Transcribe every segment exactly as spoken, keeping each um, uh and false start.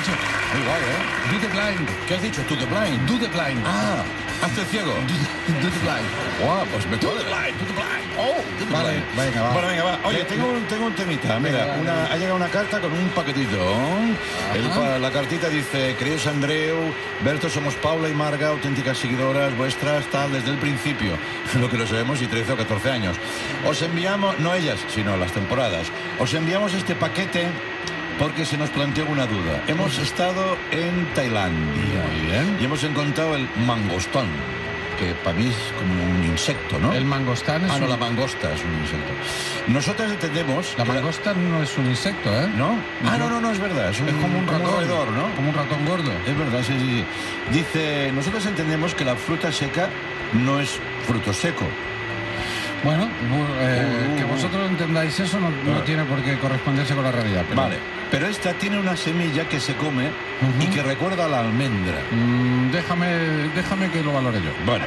dicho. Muy guay, ¿eh? Do the blind. ¿Qué has dicho? ¿To the blind? Do the blind. Ah, hazte el ciego. Do, do the blind. Guau, pues me Do puedo... the blind. Do the blind. Oh, do the Vale, blind. venga, va. Bueno, venga, va. Oye, tengo un, tengo un temita. Mira, Venga, una, venga. ha llegado una carta con un paquetito. El pa- la cartita dice: queridos Andreu, Berto, somos Paula y Marga, auténticas seguidoras vuestras, tal, desde el principio. Lo que lo sabemos, y trece o catorce años. Os enviamos, no ellas, sino las temporadas, os enviamos este paquete porque se nos planteó una duda. Hemos estado en Tailandia. Muy bien. Y hemos encontrado el mangostón, que para mí es como un insecto, ¿no? El mangostán es Ah, no, un... la mangosta es un insecto. Nosotras entendemos... La que mangosta no es un insecto, ¿eh? ¿No? Ah, no, no, no, es verdad. Es, un, Es como un ratón. roedor, ¿no? Como un ratón gordo. Es verdad, sí, sí, sí. Dice, nosotros entendemos que la fruta seca no es fruto seco. Bueno, bu- eh, Uh, uh, que uh. vosotros entendáis eso no, no Ah. tiene por qué corresponderse con la realidad. Pero... Vale, pero esta tiene una semilla que se come Ujú. y que recuerda a la almendra. Mm, déjame, déjame que lo valore yo. Bueno,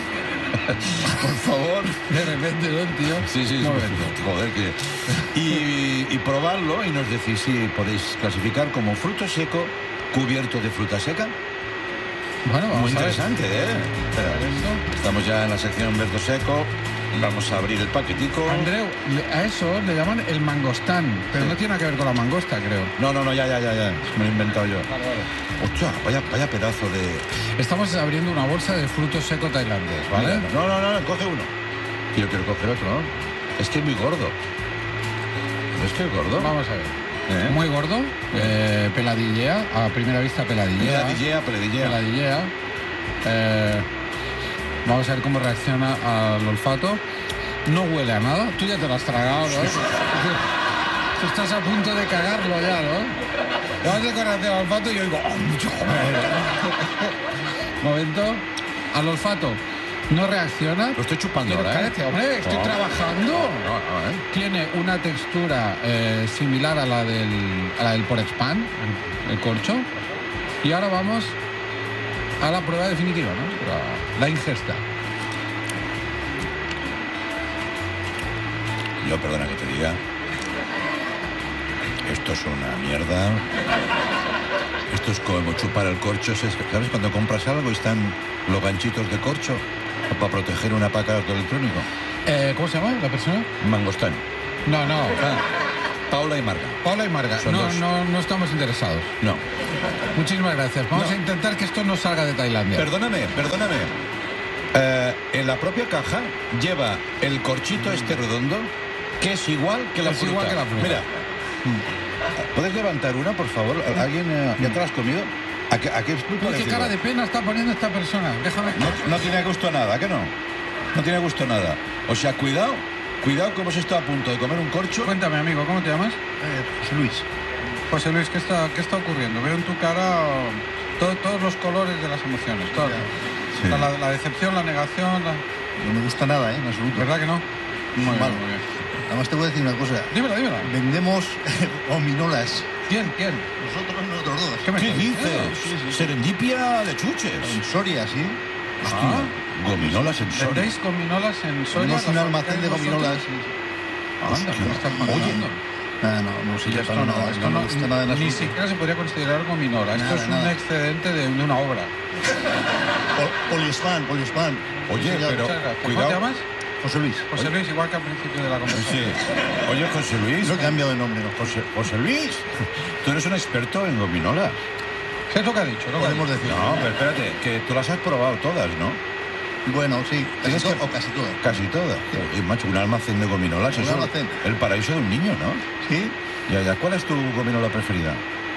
por favor. De repente, ¿no, tío? Sí, sí, Un sí. momento. Joder, que... Y, y probarlo y nos decís si podéis clasificar como fruto seco cubierto de fruta seca. Bueno, vamos Muy a ver. interesante, ¿eh? Espera, Esto. estamos ya en la sección Berto Seco. Vamos a abrir el paquetico. Andreu, le- a eso le llaman el mangostán, pero Sí. no tiene nada que ver con la mangosta, creo. No, no, no, ya, ya, ya, ya. Me lo he inventado yo. Vale, vale. Hostia, vaya, vaya pedazo de... Estamos abriendo una bolsa de fruto seco tailandés, ¿vale? No, no, no, no, coge uno. Yo quiero coger otro, ¿no? Es que es muy gordo. ¿Es que es gordo? Vamos a ver. ¿Eh? Muy gordo, eh, peladillea, a primera vista peladillea. Peladillea, peladillea. Peladillea. Eh, vamos a ver cómo reacciona al olfato. No huele a nada. Tú ya te lo has tragado, ¿no? Tú estás a punto de cagarlo ya, ¿no? Vamos a correr al olfato y yo digo... "Oh, mucho joder". Momento. Al olfato no reacciona. Lo estoy chupando Quiero- ahora, ¿eh? cállate, hombre, estoy No. trabajando. No, no, ¿eh? Tiene una textura eh, similar a la del, a la del Porexpan, el, el corcho. Y ahora vamos a la prueba definitiva, ¿no? La, la ingesta. Yo, perdona que te diga. Esto es una mierda. Esto es como chupar el corcho. ¿Sabes cuando compras algo y están los ganchitos de corcho para proteger un aparato electrónico? Eh, ¿Cómo se llama la persona? Mangostán. No, no. Ah, Paula y Marga. Paula y Marga. Son No, dos. no, no estamos interesados. No. Muchísimas gracias. Vamos No. a intentar que esto no salga de Tailandia. Perdóname, perdóname. Eh, en la propia caja lleva el corchito este redondo, que es igual que la Es fruta. igual que la fruta. Mira, ¿puedes levantar una, por favor? ¿Alguien eh, ya te la has comido? ¿A qué, a qué es muy Uy, qué parecido? cara de pena está poniendo esta persona. Déjame. No, no tiene gusto nada, ¿a qué no? No tiene gusto nada. O sea, cuidado, cuidado que hemos estado a punto de comer un corcho. Cuéntame, amigo, ¿cómo te llamas? José Luis. José Luis, ¿qué está, qué está ocurriendo? Veo en tu cara to- todos los colores de las emociones. Todos. Sí. La, la decepción, la negación, la... No me gusta nada, ¿eh? En absoluto. ¿Verdad que no? Muy Malo. bien, muy bien. Además te voy a decir una cosa. Dímelo, dímelo. Vendemos gominolas. ¿Quién? ¿Quién? Nosotros, nosotros dos. ¿Qué me ¿Qué estás diciendo? dices? Sí, sí, sí. Serendipia de chuches. En Soria, ¿sí? Hostia, gominolas en Soria. ¿Vendéis gominolas en Soria? Tenemos un ¿Las almacén de fabricáis gominolas. vosotros? Anda, ¿qué me estás contando? Oye, Ah, no, no Sí, sirve esto para no, nada. esto no no, me gusta nada en ni absoluto. siquiera se podría considerar gominola. Esto Nada, es un nada. excedente de, de una obra. Pol- Poliespan, Poliespan. Oye, Sí, pero Muchas gracias. ¿Cómo cuidado. te llamas? José Luis. José Luis, igual que al principio de la Sí. conversación. Oye, José Luis. No he cambiado de nombre, ¿no? José, José Luis, tú eres un experto en gominolas. ¿Qué es lo que ha dicho? Lo que ha Podemos dicho. decir. No, pero espérate, que tú las has probado todas, ¿no? Bueno, sí. Casi Tienes todo, que- o casi todas. Casi todas. Oye, macho, un almacén de gominolas, Un eso es almacén. el paraíso de un niño, ¿no? ¿Sí? Ya, ya. ¿Cuál es tu gominola preferida?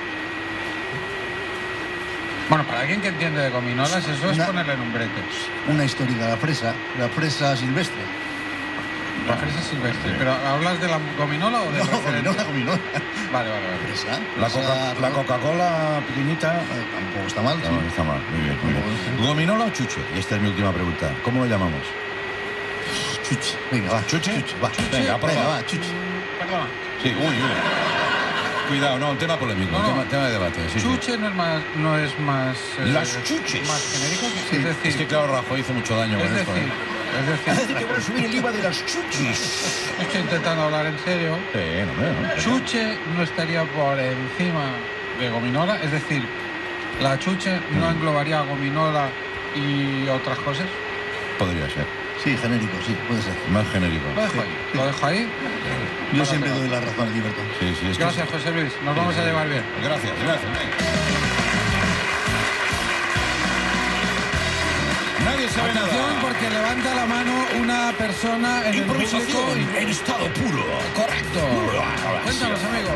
Bueno, para alguien que entiende de gominolas, eso es Una- ponerle en un brete. Una histórica, la fresa. La fresa silvestre. La fresa silvestre. ¿Pero hablas de la gominola o del No, referente? gominola, gominola. Vale, vale, vale. Fresa. La, fresa, Coca- la Coca-Cola pequeñita. Eh, tampoco está mal, sí. No, no está mal. Muy bien, muy bien. ¿Gominola o chuche? Y esta es mi última pregunta. ¿Cómo lo llamamos? Chuche. Venga, va. ¿Chuche? va. Venga, prueba. Venga, va, chuche. Perdona. Sí, uy, uy. Cuidado, no, un tema polémico, No, no. Tema, tema de debate. Sí, sí. Chuche no es más, no es más, eh, Las chuches. más genérico. Sí, Es decir, Es que claro, Rajoy hizo mucho daño es con esto. decir, ¿eh? es decir, que van a subir el I V A de las chuchis. estoy intentando hablar en serio. Sí, no, no, no. Chuche no estaría por encima de gominola, es decir, la chuche no englobaría gominola y otras cosas. Podría ser. Sí, genérico, sí, puede ser. Más genérico. Lo dejo ahí. Lo dejo ahí. Yo Para siempre que- doy la razón a Gilberto. Sí, sí, es que Gracias, José Luis. Nos vamos a llevar bien. Gracias, gracias. Nadie sabe Atención, nada. porque levanta la mano una persona en el público. Improvisación y- en estado puro. Correcto. Cuéntanos, amigo.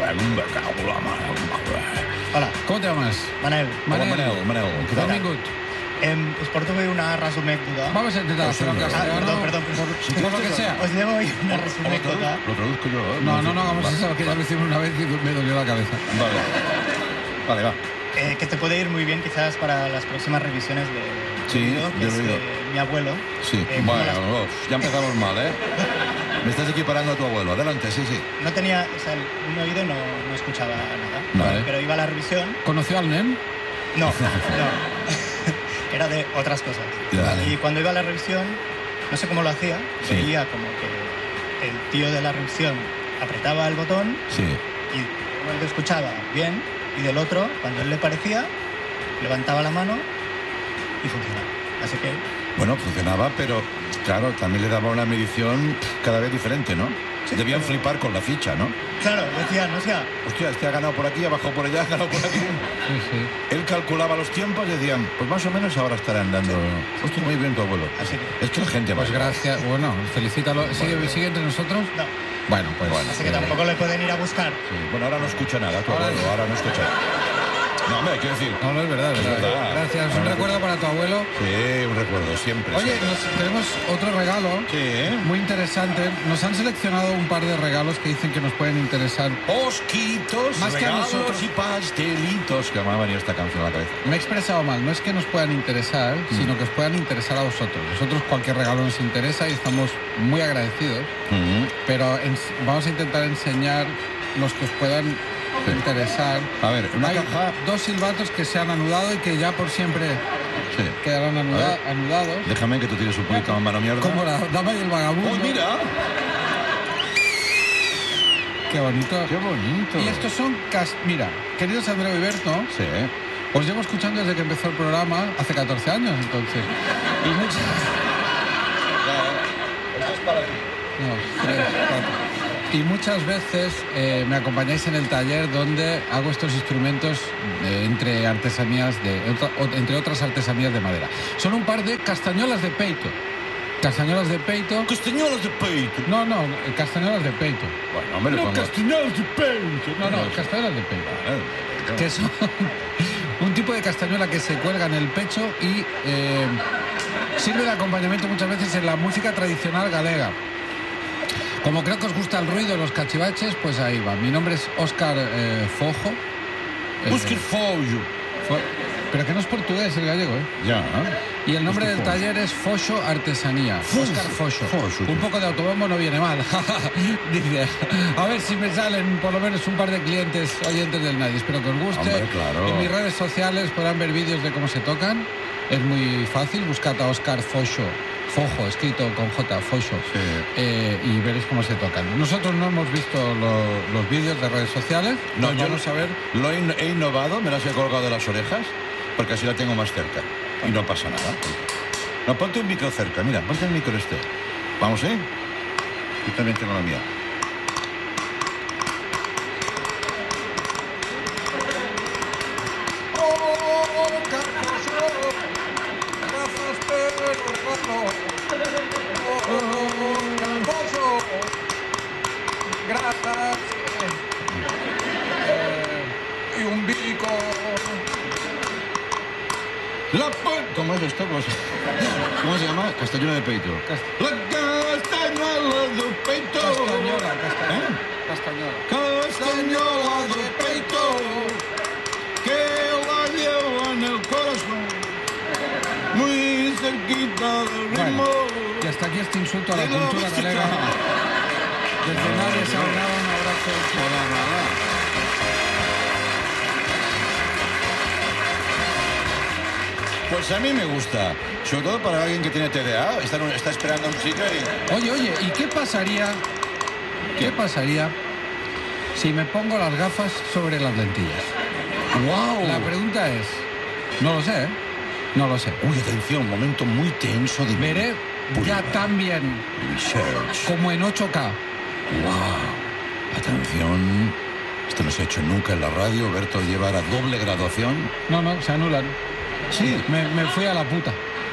Hola, ¿Cómo te llamas? Manel. Manel. Manel, Manel, ¿qué tal? Benvingut. Em, us porto avui una resumècdota. Vamos a intentar hacerlo en Ah, castellano. perdón, perdón. Por, por lo que sea. Os llevo hoy una Lo resumècota. traduzco, lo traduzco yo. ¿eh? No, no, no, hagamos Vale. eso, que ya lo hicimos una vez y me dolió la cabeza. Vale. Vale, va. Eh, que te puede ir muy bien quizás para las próximas revisiones de Sí, de vídeo, que yo es lo he oído. de mi abuelo. Sí. Eh, Bueno, como las- uf, ya empezamos mal, ¿eh? Me estás equiparando a tu abuelo. Adelante, sí, sí. no tenía, o sea, el- un oído no, no escuchaba nada. Vale. Pero iba a la revisión. ¿Conoció al Nen? No, no. Era de otras cosas. Vale. Y cuando iba a la revisión, no sé cómo lo hacía, Sí. veía como que el tío de la revisión apretaba el botón Sí. y uno lo escuchaba bien y del otro, cuando él le parecía, levantaba la mano y funcionaba. Así que, Bueno, funcionaba, pero claro, también le daba una medición cada vez diferente, ¿no? Sí, Debían pero- flipar con la ficha, ¿no? claro, decía, no sea, Hostia, este ha ganado por aquí, ha bajado por allá, ha ganado por aquí. Sí, sí. Él calculaba los tiempos y decían, pues más o menos ahora estarán dando... Hostia, muy bien tu abuelo. Así que- Es que la gente va Pues gracias. Bueno, felicítalo. ¿Sigue, sigue entre nosotros? no. Bueno, pues. Así que eh, tampoco le pueden ir a buscar. Sí. Bueno, ahora no escucha nada, tu Ahora- abuelo, ahora no escucha. No, hombre, quiero decir... No, no, es verdad, es verdad. Es verdad. Gracias. Un Ahora- recuerdo para tu abuelo. Sí, un recuerdo, siempre. Oye, siempre. nos, tenemos otro regalo. Sí, ¿eh? Muy interesante. Nos han seleccionado un par de regalos que dicen que nos pueden interesar. Osquitos, Más que a regalos nosotros. y pastelitos. Que me ha venido esta canción a la cabeza. Me he expresado mal, no es que nos puedan interesar, sino que os puedan interesar a vosotros. Nosotros cualquier regalo nos interesa y estamos muy agradecidos, Mm. pero en- vamos a intentar enseñar los que os puedan Sí. interesar. A ver, una Hay caja... dos silbatos que se han anudado y que ya por siempre Sí. quedarán anuda- A ver. anudados. Déjame que tú tires un poquito más mano mierda. Como la dama y el vagabundo. ¡Oh, mira! Qué bonito. ¡Qué bonito! Y estos son... cas- Mira, queridos Andreu y Berto, Sí. os llevo escuchando desde que empezó el programa, hace catorce años entonces. Y muchas... Esto es para ti. No, tres, cuatro. Y muchas veces eh, me acompañáis en el taller donde hago estos instrumentos eh, entre artesanías de otra- o- entre otras artesanías de madera. Son un par de castañuelas de peito. Castañuelas de peito. Castañuelas de peito. No, no, castañuelas de peito. Bueno, hombre, le No, pongo... castañuelas de peito. No, no, castañuelas de peito. Ah, Que son un tipo de castañuela que se cuelga en el pecho y eh, sirve de acompañamiento muchas veces en la música tradicional galega. Como creo que os gusta el ruido de los cachivaches, pues ahí va. Mi nombre es Óscar eh, Fojo. Eh, Busque follo. Fo- Pero que no es portugués el gallego, ¿eh? Ya. Y el nombre Óscar del Fojo. taller es Foxo Artesanía. Foxo. Óscar Foxo. Foxo. Un poco de autobombo no viene mal. Dice, a ver si me salen por lo menos un par de clientes oyentes del Nadie. Espero que os guste. Hombre, claro. En mis redes sociales podrán ver vídeos de cómo se tocan. Es muy fácil. Buscad a Óscar Foxo. Fojo, escrito con J, Foxo. Sí. Eh, y veréis cómo se tocan. Nosotros no hemos visto lo- los vídeos de redes sociales. No, Los yo vamos a ver. Lo he, in- he innovado, me las he colgado de las orejas, porque así la tengo más cerca. Y no pasa nada. No, ponte un micro cerca, mira, ponte el micro este. Vamos, ¿eh? Yo también tengo la mía. Gracias. Y un bico. La pon- ¿Cómo es esto? ¿Cómo se, ¿Cómo se llama? Castañuela de peito. Cast- La castañuela de peito. Castañola, castañola. ¿Eh? Castañola. Castañola de peito, que la lleva en el corazón, muy cerquita del ritmo. Bueno, y hasta aquí este insulto a la de la cultura música. galega. Desde nadie se hablaba, un abrazo. Hola, hola. Pues a mí me gusta, sobre todo para alguien que tiene T D A, está, en un- está esperando un sitio y... Oye, oye, ¿y qué pasaría? ¿Qué pasaría si me pongo las gafas sobre las lentillas? ¡Wow! La pregunta es... No lo sé, ¿eh? No lo sé. Uy, atención, un momento muy tenso de... Veré ya tan bien Research. como en ocho K. ¡Wow! Atención. Esto no se ha hecho nunca en la radio. Berto llevar a doble graduación. No, no, se anulan. Sí. Me, me fui a la puta.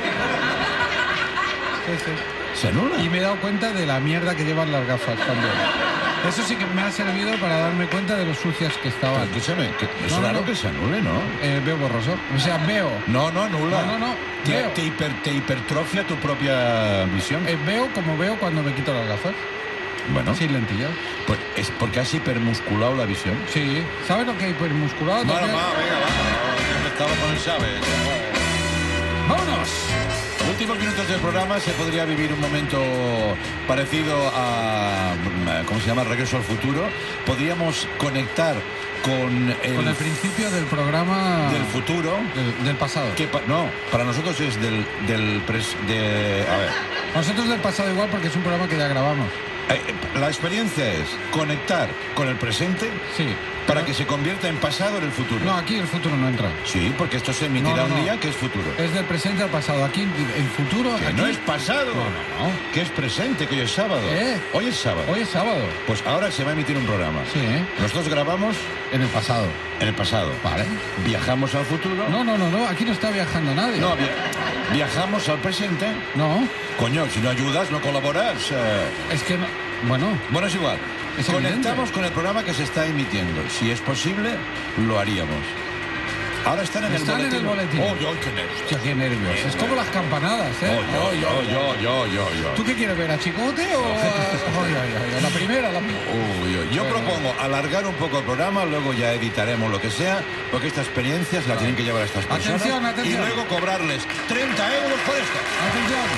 Sí, sí. ¿Se anula? Y me he dado cuenta de la mierda que llevan las gafas también. Eso sí que me ha servido para darme cuenta de lo sucias que Pero estaban. escúchame, que es No, no, raro no. que se anule, ¿no? Eh, veo borroso. O sea, veo. No, no, anula. No, no, no. Te, Veo. te hiper- te hipertrofia tu propia visión. Eh, veo como veo cuando me quito las gafas. Bueno, Sin lentillas. pues es porque has hipermusculado la visión. Sí. ¿Sabes lo que hay hipermusculado? Bueno, También? va, venga, va. Estaba con el sabe. ¡Vámonos! Últimos minutos del programa se podría vivir un momento parecido a, ¿cómo se llama? Regreso al futuro. Podríamos conectar con el, Con el principio del programa... del futuro. Del, del pasado. Que pa- no, para nosotros es del, del pres- de, a ver, Nosotros del pasado igual porque es un programa que ya grabamos. eh, la experiencia es conectar con el presente Sí. para que se convierta en pasado en el futuro. No, aquí el futuro no entra. Sí, porque esto se emitirá No, no, un no. día que es futuro. Es del presente al pasado. Aquí, el futuro... Que aquí- no es pasado. No, no, no. Que es presente, que hoy es sábado. ¿Eh? Hoy es sábado. Hoy es sábado. Pues ahora se va a emitir un programa. Sí, ¿eh? Nosotros grabamos En el pasado. en el pasado. Vale. Viajamos al futuro. No, no, no, no. Aquí no está viajando nadie. No, via- viajamos al presente. No. Coño, si no ayudas, no colaboras. eh. Es que no... Bueno, Bueno, es igual. Es Conectamos evidente. con el programa que se está emitiendo. Si es posible, lo haríamos. Ahora están en Están el en el boletín. boletín. Oh, yo, qué nervios. hostia, qué nervios. Es como las campanadas, ¿eh? Oh, yo, yo, yo, yo, yo, yo. ¿Tú qué quieres ver? ¿A Chicote o a... Oye, oye, oye, la primera? La... Uy, uy. Yo Bueno. propongo alargar un poco el programa, luego ya editaremos lo que sea, porque esta experiencia se la tienen que llevar a estas personas. Atención, atención. Y luego cobrarles treinta euros por esto. Atención.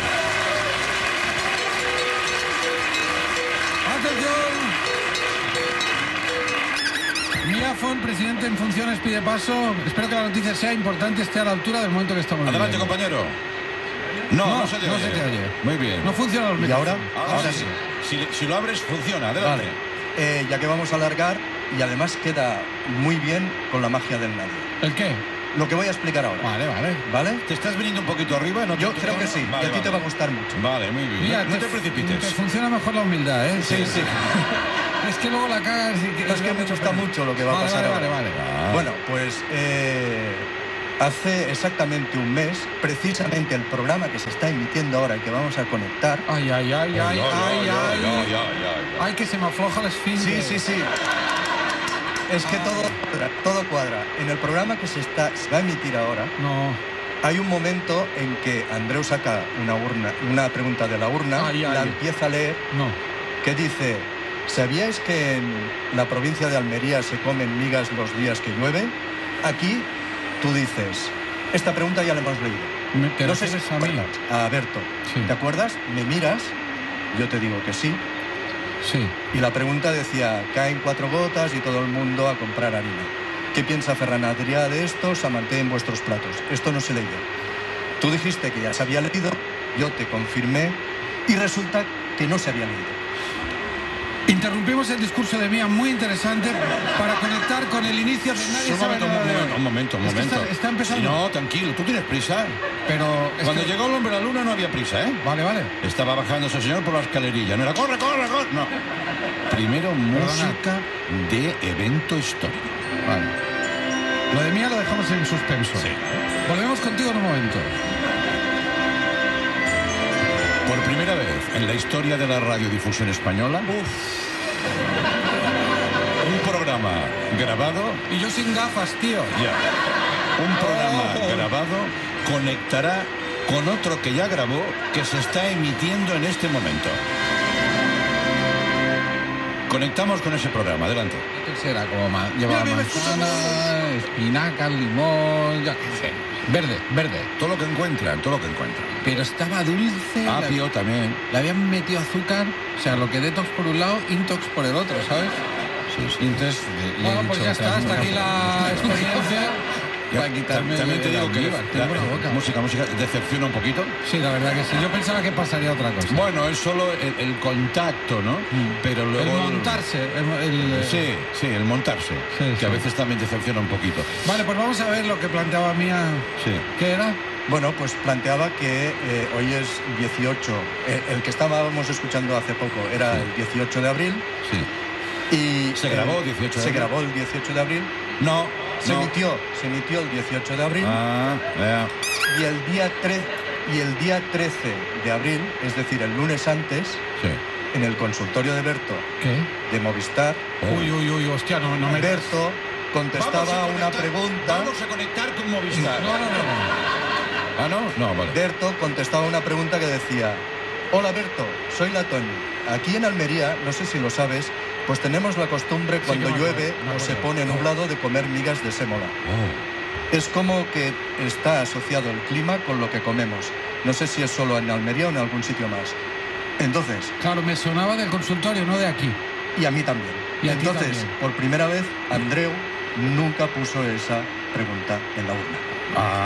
Atención. Mirafón, presidente en funciones, pide paso. Espero que la noticia sea importante, esté a la altura del momento que estamos Adelante, viviendo. compañero. No, no, No, se te no oye. se te oye. Muy bien. No funciona los ¿Y ahora? micrófonos. Ahora, sí. Si, si lo abres, funciona. Adelante. Vale. Eh, ya que vamos a alargar, y además queda muy bien con la magia del nadie. ¿El qué? Lo que voy a explicar ahora. Vale, vale. ¿Vale? ¿Te estás viniendo un poquito arriba? ¿No te- Yo te- creo que no? sí, Vale, y a ti te vale. va a gustar mucho. Vale, muy bien. Mira, no te precipites. Te funciona mejor la humildad, ¿eh? Sí, sí. Es que luego la cagas y que... Pero es que me gusta mucho lo que va a Vale, pasar vale, ahora. vale, vale. Ah. Bueno, pues eh, hace exactamente un mes, precisamente el programa que se está emitiendo ahora y que vamos a conectar. Ay, ay, ay, ay, ay, ay. ay, ay. Ay, que se me afloja el Sí, esfínter. sí, sí. Es que todo cuadra, todo cuadra. En el programa que se, está, se va a emitir ahora, No. hay un momento en que Andreu saca una urna, una pregunta de la urna, Ay, ay. la empieza a leer, No. que dice: ¿sabíais que en la provincia de Almería se comen migas los días que llueve? Aquí tú dices, esta pregunta ya la hemos leído. Me- ¿Te No sé si refieres a mí? a Berto. Sí. ¿Te acuerdas? Me miras, yo te digo que sí. Sí. Y la pregunta decía, caen cuatro gotas y todo el mundo a comprar harina. ¿Qué piensa Ferran Adrià de esto? Samanté en vuestros platos. Esto no se leyó. Tú dijiste que ya se había leído, yo te confirmé y resulta que no se había leído. Interrumpimos el discurso de Mía, muy interesante, para conectar con el inicio de Nadie Un sabe momento, un nada de momento, hoy. un momento, un Es que momento. está, está empezando. Sí, no, tranquilo, tú tienes prisa. Pero... es Cuando que- llegó el hombre a la luna no había prisa, ¿eh? Vale, vale. Estaba bajando ese señor por la escalerilla. No era corre, corre, corre. No. Primero música de evento histórico. Vale. Lo de Mía lo dejamos en suspenso. Sí. Volvemos contigo en un momento. Por primera vez en la historia de la radiodifusión española, un programa grabado, Y yo sin gafas, tío. ya, un programa Oh. grabado conectará con otro que ya grabó, que se está emitiendo en este momento. Conectamos con ese programa, adelante. ¿Qué será? Como ma- lleva Mira, mira, manzana, espinacas, limón, ya qué sé. Verde, verde. Todo lo que encuentran, todo lo que encuentran. Pero estaba dulce. la- Apio también. Le habían metido azúcar, o sea, lo que detox por un lado, intox por el otro, ¿sabes? Sí, Y entonces le, le he Bueno, dicho pues ya que está, traiga hasta una aquí gafa. la experiencia. Ya, para quitarme también el- te el digo que almíbar. la- Tengo la- la boca. música, música decepciona un poquito. Sí, la verdad que sí. Yo pensaba que pasaría otra cosa. Bueno, es solo el, el contacto, ¿no? Pero el luego... montarse. el- el- Sí, sí, el montarse, Sí, que sí. a veces también decepciona un poquito. Vale, pues vamos a ver lo que planteaba Mía. Sí. ¿Qué era? Bueno, pues planteaba que eh, hoy es dieciocho, eh, el que estábamos escuchando hace poco era Sí. el dieciocho de abril Sí. y... ¿Se grabó eh, dieciocho de Se abril? grabó el dieciocho de abril, No, se no. emitió, se emitió el dieciocho de abril Ah, ya. y el día tre- y el día trece de abril, es decir, el lunes antes, Sí. en el consultorio de Berto ¿Qué? de Movistar, Oh. Uy, uy, uy, hostia, no, no me... Berto contestaba Vamos a una conectar- pregunta. Vamos a conectar con Movistar. No, no, no, no. Ah, ¿no? No, vale. Berto contestaba una pregunta que decía: hola Berto, soy la Toni. Aquí en Almería, no sé si lo sabes, pues tenemos la costumbre cuando que me acuerdo, llueve me o se acuerdo. pone nublado de comer migas de sémola. Oh. Es como que está asociado el clima con lo que comemos. No sé si es solo en Almería o en algún sitio más. Entonces, Claro, me sonaba del consultorio, no de aquí. y a mí también. Y a ti Entonces, también. por primera vez, Andreu nunca puso esa pregunta en la urna. Ah.